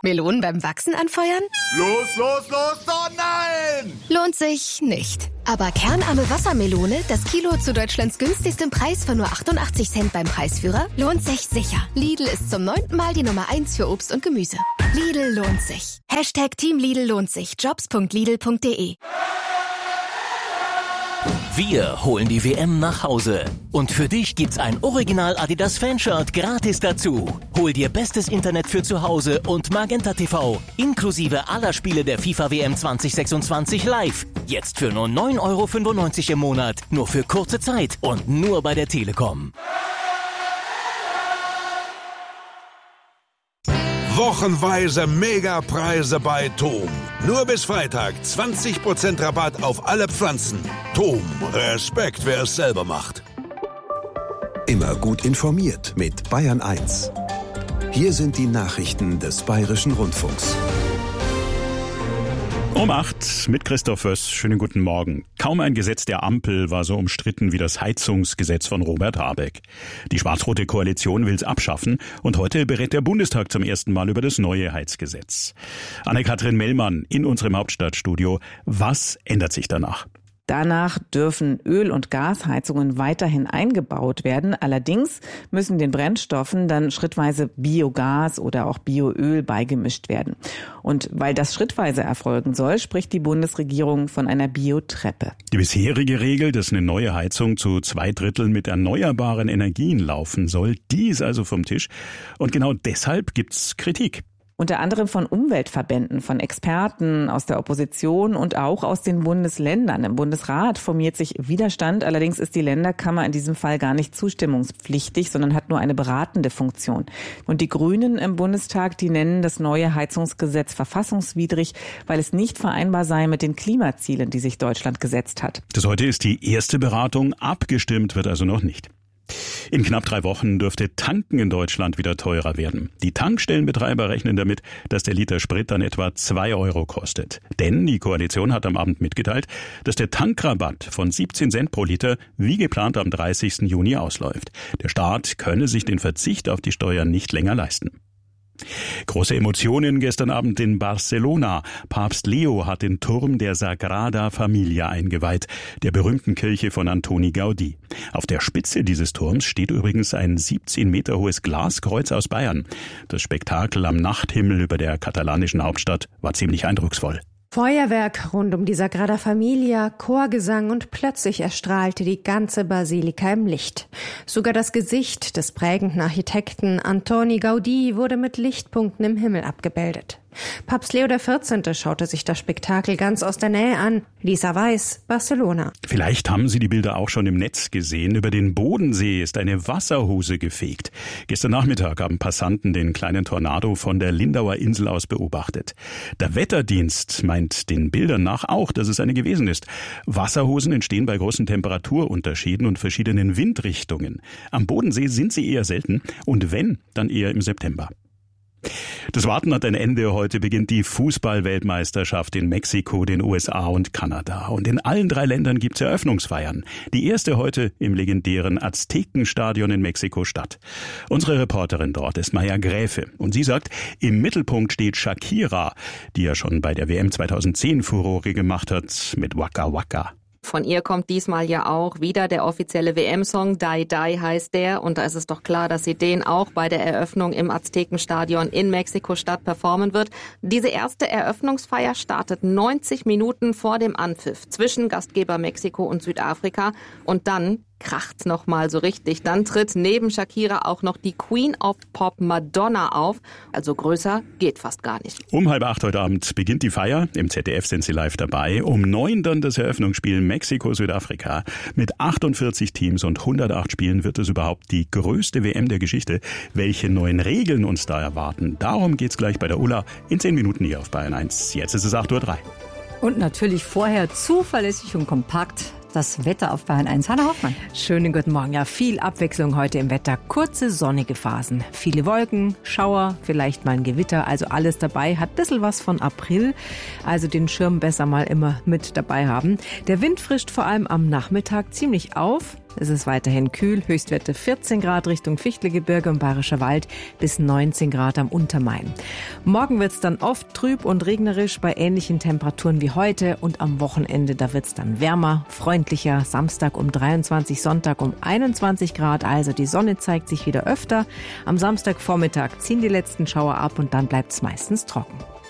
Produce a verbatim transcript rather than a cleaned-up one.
Melonen beim Wachsen anfeuern? Los, los, los, oh nein! Lohnt sich nicht. Aber kernarme Wassermelone, das Kilo zu Deutschlands günstigstem Preis von nur achtundachtzig Cent beim Preisführer, lohnt sich sicher. Lidl ist zum neunten Mal die Nummer eins für Obst und Gemüse. Lidl lohnt sich. Hashtag Team Lidl lohnt sich. Jobs punkt lidl punkt de. Wir holen die W M nach Hause. Und für dich gibt's ein Original Adidas Fanshirt gratis dazu. Hol dir bestes Internet für zu Hause und Magenta T V, inklusive aller Spiele der FIFA W M zwanzig sechsundzwanzig live. Jetzt für nur neun Euro fünfundneunzig im Monat, nur für kurze Zeit und nur bei der Telekom. Wochenweise Megapreise bei Thom. Nur bis Freitag zwanzig Prozent Rabatt auf alle Pflanzen. Thom, Respekt, wer es selber macht. Immer gut informiert mit Bayern eins. Hier sind die Nachrichten des Bayerischen Rundfunks. Um acht mit Christoph Föss. Schönen guten Morgen. Kaum ein Gesetz der Ampel war so umstritten wie das Heizungsgesetz von Robert Habeck. Die schwarz-rote Koalition will es abschaffen und heute berät der Bundestag zum ersten Mal über das neue Heizgesetz. Anne-Kathrin Mellmann in unserem Hauptstadtstudio. Was ändert sich danach? Danach dürfen Öl- und Gasheizungen weiterhin eingebaut werden. Allerdings müssen den Brennstoffen dann schrittweise Biogas oder auch Bioöl beigemischt werden. Und weil das schrittweise erfolgen soll, spricht die Bundesregierung von einer Biotreppe. Die bisherige Regel, dass eine neue Heizung zu zwei Dritteln mit erneuerbaren Energien laufen soll, die ist also vom Tisch. Und genau deshalb gibt's Kritik. Unter anderem von Umweltverbänden, von Experten aus der Opposition und auch aus den Bundesländern. Im Bundesrat formiert sich Widerstand. Allerdings ist die Länderkammer in diesem Fall gar nicht zustimmungspflichtig, sondern hat nur eine beratende Funktion. Und die Grünen im Bundestag, die nennen das neue Heizungsgesetz verfassungswidrig, weil es nicht vereinbar sei mit den Klimazielen, die sich Deutschland gesetzt hat. Das heute ist die erste Beratung. Abgestimmt wird also noch nicht. In knapp drei Wochen dürfte Tanken in Deutschland wieder teurer werden. Die Tankstellenbetreiber rechnen damit, dass der Liter Sprit dann etwa zwei Euro kostet. Denn die Koalition hat am Abend mitgeteilt, dass der Tankrabatt von siebzehn Cent pro Liter wie geplant am dreißigsten Juni ausläuft. Der Staat könne sich den Verzicht auf die Steuern nicht länger leisten. Große Emotionen gestern Abend in Barcelona. Papst Leo hat den Turm der Sagrada Familia eingeweiht, der berühmten Kirche von Antoni Gaudí. Auf der Spitze dieses Turms steht übrigens ein siebzehn Meter hohes Glaskreuz aus Bayern. Das Spektakel am Nachthimmel über der katalanischen Hauptstadt war ziemlich eindrucksvoll. Feuerwerk rund um die Sagrada Familia, Chorgesang und plötzlich erstrahlte die ganze Basilika im Licht. Sogar das Gesicht des prägenden Architekten Antoni Gaudí wurde mit Lichtpunkten im Himmel abgebildet. Papst Leo der vierzehnte schaute sich das Spektakel ganz aus der Nähe an. Lisa Weiß, Barcelona. Vielleicht haben Sie die Bilder auch schon im Netz gesehen. Über den Bodensee ist eine Wasserhuse gefegt. Gestern Nachmittag haben Passanten den kleinen Tornado von der Lindauer Insel aus beobachtet. Der Wetterdienst meint den Bildern nach auch, dass es eine gewesen ist. Wasserhosen entstehen bei großen Temperaturunterschieden und verschiedenen Windrichtungen. Am Bodensee sind sie eher selten und wenn, dann eher im September. Das Warten hat ein Ende. Heute beginnt die Fußball-Weltmeisterschaft in Mexiko, den U S A und Kanada. Und in allen drei Ländern gibt's Eröffnungsfeiern. Die erste heute im legendären Aztekenstadion in Mexiko-Stadt. Unsere Reporterin dort ist Maja Gräfe. Und sie sagt, im Mittelpunkt steht Shakira, die ja schon bei der W M zweitausendzehn Furore gemacht hat mit Waka Waka. Von ihr kommt diesmal ja auch wieder der offizielle W M-Song, Die Die heißt der. Und da ist es doch klar, dass sie den auch bei der Eröffnung im Aztekenstadion in Mexiko-Stadt performen wird. Diese erste Eröffnungsfeier startet neunzig Minuten vor dem Anpfiff zwischen Gastgeber Mexiko und Südafrika. Und dann kracht's noch mal so richtig. Dann tritt neben Shakira auch noch die Queen of Pop Madonna auf. Also größer geht fast gar nicht. Um halb acht heute Abend beginnt die Feier. Im Z D F sind sie live dabei. Um neun dann das Eröffnungsspiel Mexiko-Südafrika. Mit achtundvierzig Teams und hundertacht Spielen wird es überhaupt die größte W M der Geschichte. Welche neuen Regeln uns da erwarten, darum geht's gleich bei der Ulla in zehn Minuten hier auf Bayern eins. Jetzt ist es acht Uhr drei. Und natürlich vorher zuverlässig und kompakt das Wetter auf Bayern eins. Hanna Hoffmann. Schönen guten Morgen. Ja, viel Abwechslung heute im Wetter. Kurze sonnige Phasen, viele Wolken, Schauer, vielleicht mal ein Gewitter. Also alles dabei. Hat ein bisschen was von April. Also den Schirm besser mal immer mit dabei haben. Der Wind frischt vor allem am Nachmittag ziemlich auf. Es ist weiterhin kühl, Höchstwerte vierzehn Grad Richtung Fichtelgebirge und Bayerischer Wald bis neunzehn Grad am Untermain. Morgen wird es dann oft trüb und regnerisch bei ähnlichen Temperaturen wie heute und am Wochenende, da wird es dann wärmer, freundlicher. Samstag um dreiundzwanzig, Sonntag um einundzwanzig Grad, also die Sonne zeigt sich wieder öfter. Am Samstagvormittag ziehen die letzten Schauer ab und dann bleibt es meistens trocken.